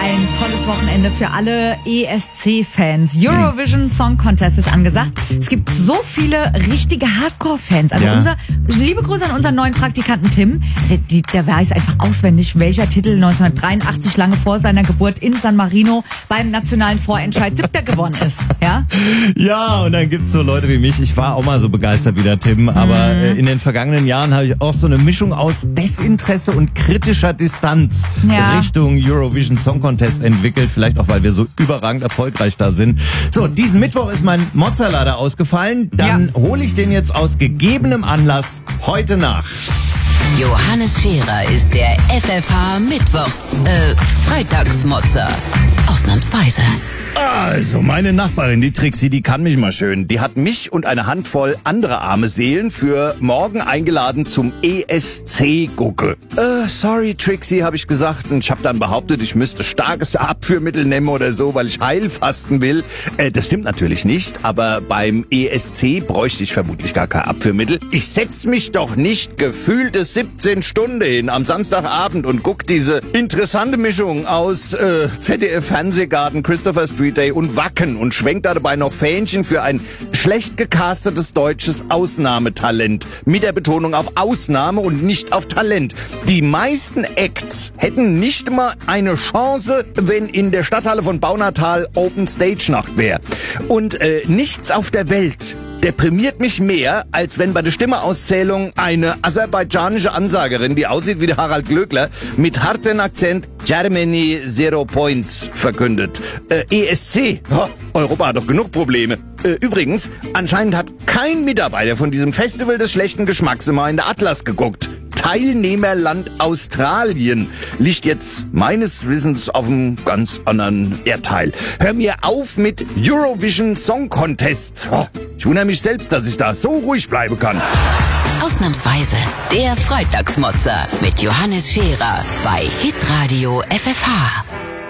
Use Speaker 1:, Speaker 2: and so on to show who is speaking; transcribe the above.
Speaker 1: ein tolles Wochenende für alle ESC-Fans. Eurovision Song Contest ist angesagt. Es gibt so viele richtige Hardcore-Fans. Also liebe Grüße an unseren neuen Praktikanten Tim. Der weiß einfach auswendig, welcher Titel 1983 lange vor seiner Geburt in San Marino beim nationalen Vorentscheid 7. gewonnen ist. Ja?
Speaker 2: Ja, und dann gibt's so Leute wie mich. Ich war auch mal so begeistert wie der Tim, aber in den vergangenen Jahren habe ich auch so eine Mischung aus Desinteresse und kritischer Distanz Richtung Eurovision Song Contest entwickelt. Vielleicht auch, weil wir so überragend erfolgreich da sind. So, diesen Mittwoch ist mein Mozzarella ausgefallen. Dann hole ich den jetzt aus gegebenem Anlass heute nach.
Speaker 3: Johannes Scherer ist der FFH Freitagsmotzer. Ausnahmsweise.
Speaker 2: Also, meine Nachbarin, die Trixie, die kann mich mal schön. Die hat mich und eine Handvoll andere arme Seelen für morgen eingeladen zum ESC-Gucke. Sorry, Trixie, habe ich gesagt. Und ich habe dann behauptet, ich müsste starkes Abführmittel nehmen oder so, weil ich heilfasten will. Das stimmt natürlich nicht, aber beim ESC bräuchte ich vermutlich gar kein Abführmittel. Ich setz mich doch nicht gefühlte 17 Stunden hin am Samstagabend und guck diese interessante Mischung aus ZDF-Fernsehgarten, Christopher Street Day und Wacken und schwenkt dabei noch Fähnchen für ein schlecht gecastetes deutsches Ausnahmetalent. Mit der Betonung auf Ausnahme und nicht auf Talent. Die meisten Acts hätten nicht mal eine Chance, wenn in der Stadthalle von Baunatal Open Stage Nacht wäre. Und nichts auf der Welt deprimiert mich mehr, als wenn bei der Stimmeauszählung eine aserbaidschanische Ansagerin, die aussieht wie der Harald Glöckler, mit hartem Akzent Germany 0 Points verkündet. ESC, Europa hat doch genug Probleme. Übrigens, anscheinend hat kein Mitarbeiter von diesem Festival des schlechten Geschmacks immer in der Atlas geguckt. Teilnehmerland Australien liegt jetzt meines Wissens auf einem ganz anderen Erdteil. Hör mir auf mit Eurovision Song Contest. Ich wundere mich selbst, dass ich da so ruhig bleiben kann.
Speaker 3: Ausnahmsweise der Freitagsmotzer mit Johannes Scherer bei Hitradio FFH.